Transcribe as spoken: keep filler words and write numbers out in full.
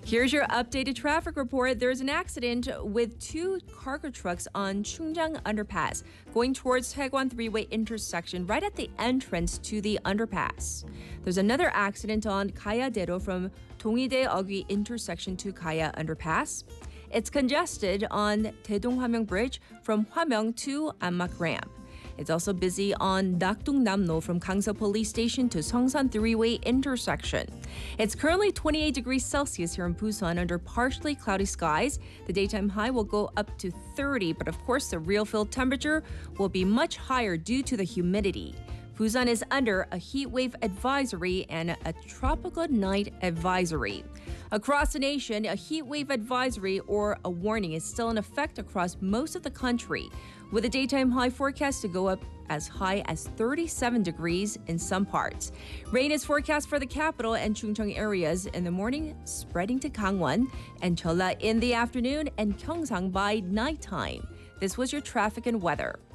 Here's your updated traffic report. There's an accident with two cargo trucks on Chungjeong Underpass going towards Taegwan Three-Way intersection right at the entrance to the underpass. There's another accident on Gaya-daedo from Donghwae-Eugui intersection to Gaya Underpass. It's congested on Daedong-Hwamyeong Bridge from Hwamyeong to Anmak Ramp. It's also busy on Nakdong-Namno from Gangsa Police Station to Seongsan Three-Way intersection. It's currently twenty-eight degrees Celsius here in Busan under partially cloudy skies. The daytime high will go up to thirty, but of course the real field temperature will be much higher due to the humidity. Busan is under a heat wave advisory and a tropical night advisory. Across the nation, a heat wave advisory or a warning is still in effect across most of the country, with a daytime high forecast to go up as high as thirty-seven degrees in some parts. Rain is forecast for the capital and Chungcheong areas in the morning, spreading to Gangwon, and Jeolla in the afternoon, and Gyeongsang by nighttime. This was your traffic and weather.